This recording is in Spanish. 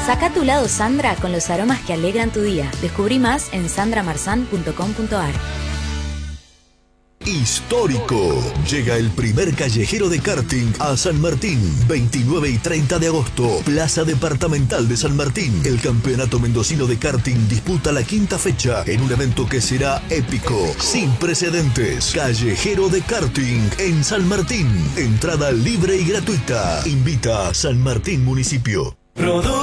Saca tu lado Sandra con los aromas que alegran tu día. Descubrí más en sandramarzan.com.ar. Histórico. Llega el primer callejero de karting a San Martín. 29 y 30 de agosto. Plaza Departamental de San Martín. El Campeonato Mendocino de Karting disputa la 5ª fecha en un evento que será épico, sin precedentes. Callejero de karting en San Martín. Entrada libre y gratuita. Invita a San Martín Municipio.